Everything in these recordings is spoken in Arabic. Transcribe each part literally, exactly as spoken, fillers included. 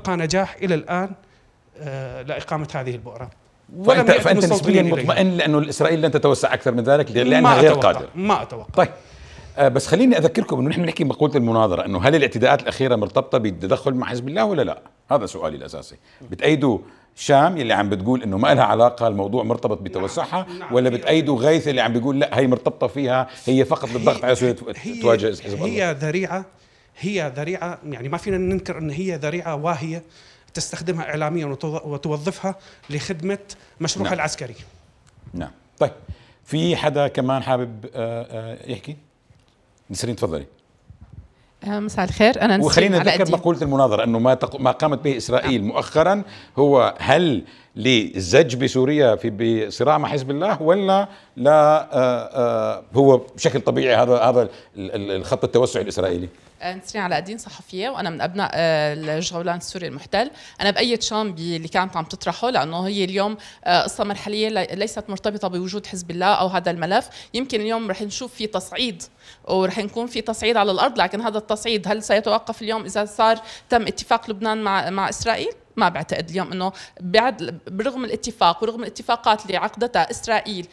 بقى نجاح الى الان لاقامه هذه البؤره. فانت فانت نسبيا مطمئن لانه اسرائيل لن تتوسع اكثر من ذلك لانها ما غير أتوقع. قادره. ما اتوقع. طيب آه بس خليني اذكركم انه نحن بنحكي مقوله المناظره، انه هل الاعتداءات الاخيره مرتبطه بالتدخل مع حزب الله ولا لا؟ هذا سؤالي الاساسي. بتأيدوا شام اللي عم بتقول انه ما لها علاقه الموضوع مرتبط بتوسعها، نعم. ولا بتأيدوا غيث اللي عم بيقول لا هي مرتبطه فيها، هي فقط بالضغط على سوريا تواجه حزب الله؟ هي ذريعه هي ذريعه يعني ما فينا ننكر ان هي ذريعه واهيه تستخدمها اعلاميا وتوظفها لخدمه مشروعها نعم. العسكري. نعم. طيب في حدا كمان حابب يحكي؟ نسرين تفضلي. مساء الخير. انا نسرين. وخلينا نذكر مقوله المناظره انه ما تق... ما قامت به اسرائيل نعم. مؤخرا هو هل للزج بسوريا في بصراع مع حزب الله، ولا لا آآ آآ هو بشكل طبيعي هذا هذا الخط التوسع الاسرائيلي؟ نسرين علاء الدين صحفيه وانا من ابناء الجولان السوري المحتل. انا بايد شام اللي كانت عم تطرحه، لانه هي اليوم قصه مرحليه ليست مرتبطه بوجود حزب الله او هذا الملف. يمكن اليوم رح نشوف في تصعيد ورح يكون في تصعيد على الارض، لكن هذا التصعيد هل سيتوقف اليوم اذا صار تم اتفاق لبنان مع مع اسرائيل؟ ما بعتقد اليوم انه بعد برغم الاتفاق ورغم الاتفاقات اللي عقدتها اسرائيل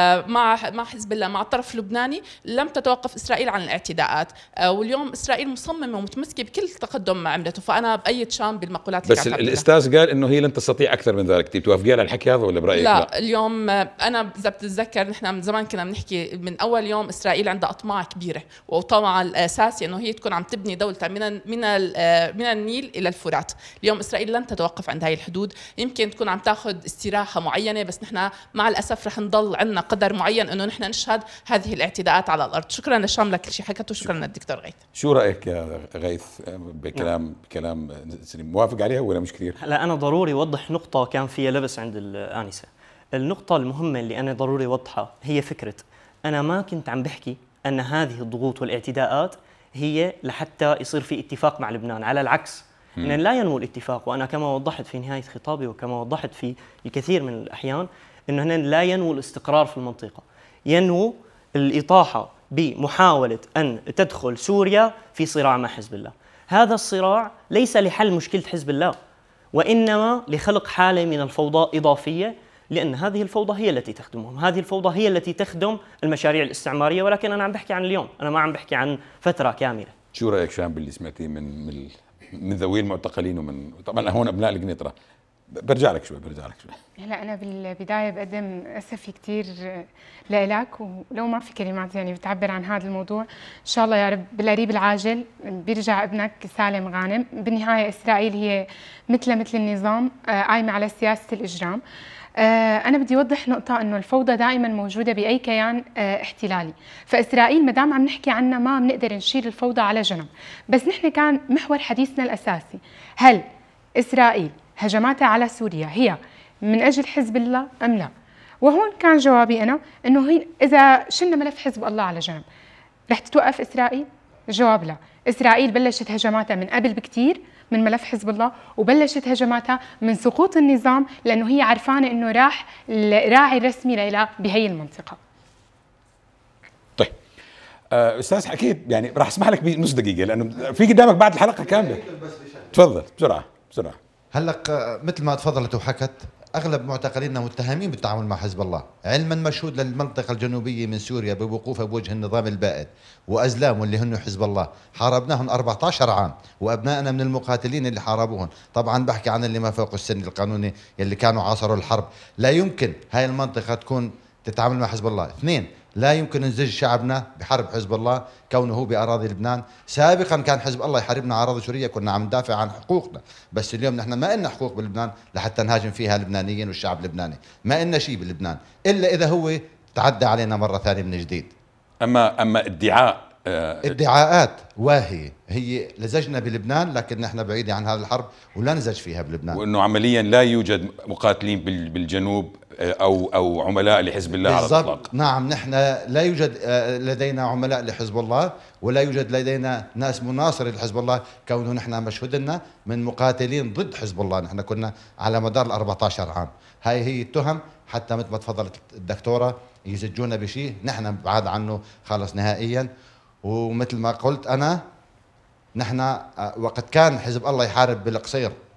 مع مع حزب الله مع الطرف اللبناني لم تتوقف اسرائيل عن الاعتداءات، واليوم اسرائيل مصممه ومتمسكه بكل تقدم ما عملته. فانا بايد شام بالمقولات اللي بس الاستاذ قال انه هي لن تستطيع اكثر من ذلك، بتوافقي على الحكي هذا ولا برايك لا؟ لا اليوم انا اذا بتتذكر نحن من زمان كنا بنحكي من اول يوم اسرائيل عندها اطماع كبيره، وطمعها الاساسي انه هي تكون عم تبني دولتها من من من النيل الى الفرات. اليوم اسرائيل لن تتوقف عند هاي الحدود، يمكن تكون عم تاخذ استراحه معينه، بس نحن مع الاسف رح نضل عندنا قدر معين انه نحن نشهد هذه الاعتداءات على الارض. شكرا لشام لكل شيء حكته، شكرا للدكتور غيث. شو رايك يا غيث بكلام بكلام سليم، موافق عليها ولا مش كثير؟ هلا انا ضروري اوضح نقطه كان فيها لبس عند الانسه. النقطه المهمه اللي انا ضروري اوضحها هي فكره انا ما كنت عم بحكي ان هذه الضغوط والاعتداءات هي لحتى يصير في اتفاق مع لبنان، على العكس إن لا ينمو الاتفاق. وأنا كما وضحت في نهاية خطابي وكما وضحت في الكثير من الأحيان أنه هنا لا ينمو الاستقرار في المنطقة، ينمو الإطاحة بمحاولة أن تدخل سوريا في صراع مع حزب الله. هذا الصراع ليس لحل مشكلة حزب الله، وإنما لخلق حالة من الفوضى إضافية، لأن هذه الفوضى هي التي تخدمهم، هذه الفوضى هي التي تخدم المشاريع الاستعمارية. ولكن أنا عم بحكي عن اليوم، أنا ما عم بحكي عن فترة كاملة. شو رأيك شام باللي سمعتيه من من من ذوي المعتقلين؟ ومن طبعا هون ابناء القنيطره. برجع لك شوي برجع لك شوي هلا انا بالبدايه بقدم اسفي كثير لك، ولو ما في كلمات يعني بتعبر عن هذا الموضوع. ان شاء الله يا رب بالقريب العاجل بيرجع ابنك سالم غانم. بالنهايه اسرائيل هي مثل مثل النظام قايمه على سياسه الاجرام. أنا بدي أوضح نقطة، إنه الفوضى دائما موجودة بأي كيان احتلالي، فإسرائيل ما دام عم نحكي عنها ما بنقدر نشيل الفوضى على جنب. بس نحن كان محور حديثنا الأساسي هل إسرائيل هجماتها على سوريا هي من أجل حزب الله أم لا؟ وهون كان جوابي أنا إنه هي إذا شلنا ملف حزب الله على جنب رح تتوقف إسرائيل؟ الجواب لا. إسرائيل بلشت هجماتها من قبل بكتير من ملف حزب الله، وبلشت هجماتها من سقوط النظام، لأنه هي عرفانة أنه راح الراعي الرسمي لها بهي المنطقة. طيب آه أستاذ أكيد يعني راح أسمح لك بنص دقيقة لأنه في قدامك بعد الحلقة كاملة. تفضل بسرعة بسرعة. هلق مثل ما تفضلت وحكت، أغلب معتقلينا متهمين بالتعامل مع حزب الله، علما مشهود للمنطقة الجنوبية من سوريا بوقوفها بوجه النظام البائد وأزلام واللي هن حزب الله. حاربناهم أربعة عشر عام، وأبنائنا من المقاتلين اللي حاربوهم. طبعا بحكي عن اللي ما فوق السن القانوني اللي كانوا عاصروا الحرب. لا يمكن هاي المنطقة تكون تتعامل مع حزب الله. اثنين، لا يمكن نزج شعبنا بحرب حزب الله كونه بأراضي لبنان. سابقا كان حزب الله يحاربنا على أراضي سوريا، كنا عم ندافع عن حقوقنا، بس اليوم نحن ما لنا حقوق بلبنان لحتى نهاجم فيها لبنانيين والشعب اللبناني. ما لنا شيء بلبنان إلا إذا هو تعدى علينا مرة ثانية من جديد. أما أما ادعاء آه ادعاءات واهية هي لزجنا بلبنان، لكن نحن بعيدة عن هذه الحرب ولا نزج فيها بلبنان، وأنه عمليا لا يوجد مقاتلين بالجنوب أو أو عملاء لحزب الله على الإطلاق. نعم، نحن لا يوجد لدينا عملاء لحزب الله، ولا يوجد لدينا ناس مناصرة لحزب الله، كونه نحن مشهود لنا من مقاتلين ضد حزب الله. نحن كنا على مدار ال أربعة عشر عام. هاي هي التهم، حتى مثل ما تفضلت الدكتورة يزجونا بشيء نحن بعاد عنه خلص نهائيا. ومثل ما قلت أنا، نحن وقت كان حزب الله يحارب بالقصير